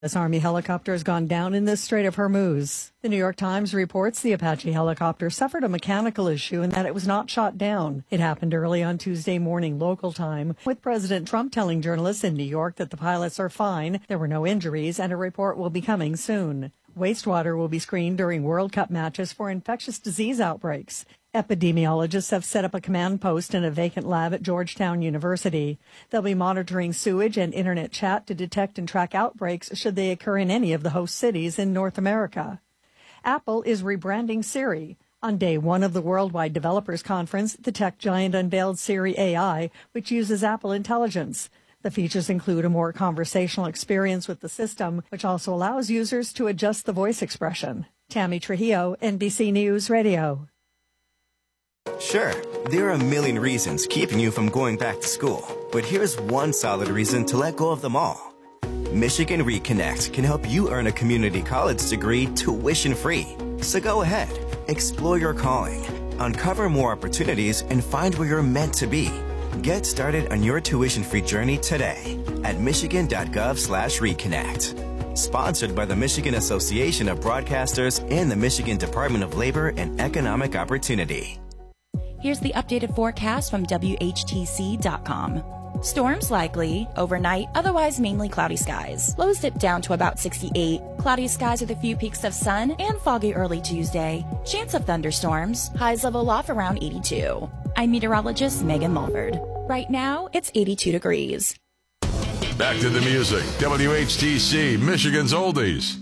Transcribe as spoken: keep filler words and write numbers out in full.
This Army helicopter has gone down in the Strait of Hormuz. The New York Times reports the Apache helicopter suffered a mechanical issue and that it was not shot down. It happened early on Tuesday morning local time, with President Trump telling journalists in New York that the pilots are fine, there were no injuries, and a report will be coming soon. Wastewater will be screened during World Cup matches for infectious disease outbreaks. Epidemiologists have set up a command post in a vacant lab at Georgetown University. They'll be monitoring sewage and internet chat to detect and track outbreaks should they occur in any of the host cities in North America. Apple is rebranding Siri. On day one of the Worldwide Developers Conference, the tech giant unveiled Siri A I, which uses Apple Intelligence. The features include a more conversational experience with the system, which also allows users to adjust the voice expression. Tammy Trujillo, N B C News Radio. Sure, there are a million reasons keeping you from going back to school, but here's one solid reason to let go of them all. Michigan Reconnect can help you earn a community college degree tuition-free. So go ahead, explore your calling, uncover more opportunities, and find where you're meant to be. Get started on your tuition-free journey today at michigan.gov slash reconnect. Sponsored by the Michigan Association of Broadcasters and the Michigan Department of Labor and Economic Opportunity. Here's the updated forecast from W H T C dot com. Storms likely, overnight, otherwise mainly cloudy skies. Lows dip down to about sixty-eight. Cloudy skies with a few peaks of sun and foggy early Tuesday. Chance of thunderstorms. Highs level off around eighty-two. I'm meteorologist Megan Mulford. Right now, it's eighty-two degrees. Back to the music. W H T C, Michigan's Oldies.